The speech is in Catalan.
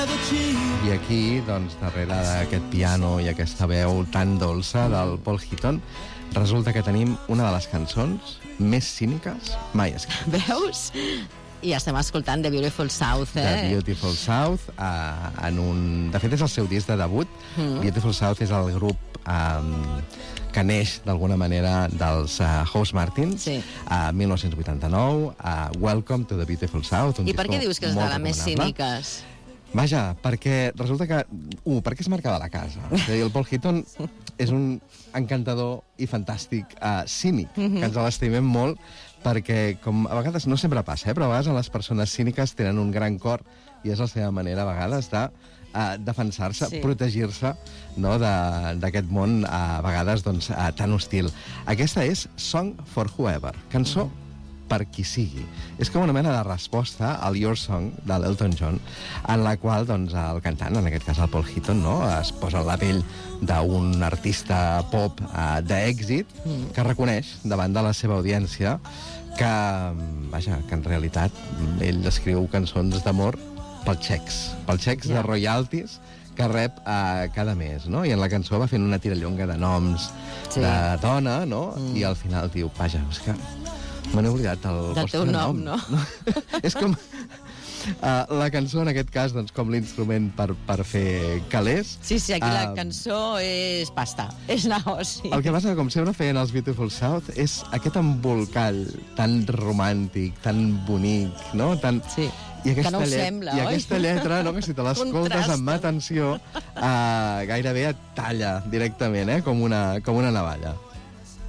I aquí, doncs, darrere d'aquest piano i aquesta veu tan dolça del Paul Heaton, resulta que tenim una de les cançons més cíniques mai escrites. Veus? I estem escoltant The Beautiful South, The Beautiful South, de fet és el seu disc de debut. Beautiful South és el grup que neix d'alguna manera dels House Martins, 1989, Welcome to the Beautiful South. I per què dius que és de les més cíniques? Vaja, perquè resulta que... perquè es marcava la casa. És a dir, el Paul Heaton és un encantador i fantàstic cínic, que ens l'estimem molt, perquè, com a vegades no sempre passa, però a vegades les persones cíniques tenen un gran cor i és la seva manera, a vegades, de defensar-se, protegir-se, no, d'aquest món, a vegades, doncs, tan hostil. Aquesta és Song for Whoever, cançó per qui sigui. És com una mena de resposta al Your Song de l'Elton John, en la qual, doncs, el cantant, en aquest cas el Paul Heaton, no, es posa en la pell d'un artista pop d'èxit que reconeix davant de la seva audiència que, vaja, que en realitat ell escriu cançons d'amor pels xecs de royalties que rep cada mes, no? I en la cançó va fent una tirallonga de noms de dona, no? I al final diu, vaja, és que me n'he oblidat el vostre nom, no? És com... la cançó, en aquest cas, doncs, com l'instrument per fer calés. Sí, aquí la cançó és pasta, és negoci. El que passa, com sempre feien els Beautiful South, és aquest embolcall tan romàntic, tan bonic, no? Sí, que no ho sembla, oi? I aquesta lletra, no? Que si te l'escoltes amb atenció, gairebé et talla directament, com una navalla.